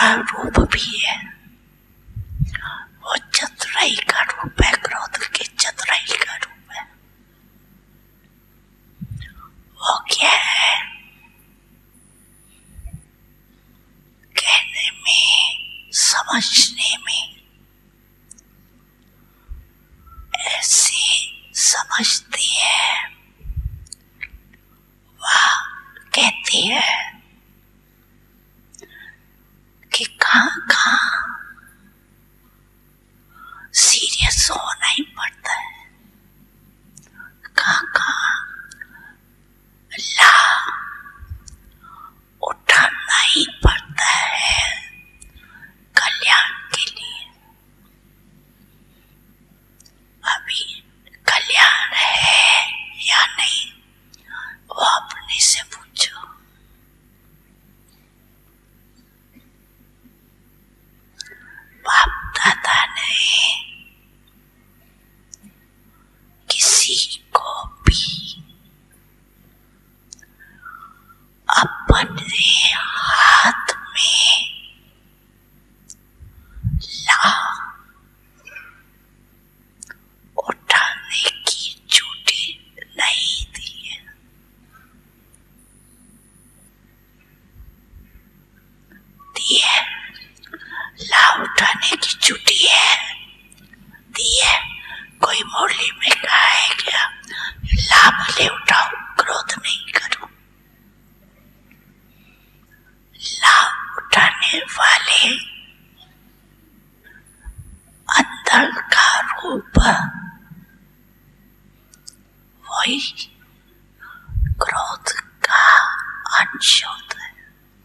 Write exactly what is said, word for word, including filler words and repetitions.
का रूप भी है, वो चतुराई का रूप है, क्रोध के चतुराई का रूप है। वो क्या है? कहने में, समझने में ऐसे समझती है, वह कहती है कि कहाँ कहाँ सीरियस होना ही पड़ता है, कहाँ कहाँ ला उठाना ही पड़ता है कल्याण के लिए। अभी कल्याण है या नहीं, वो अपने से पूछो। बाप दादा ने किसी को भी अपने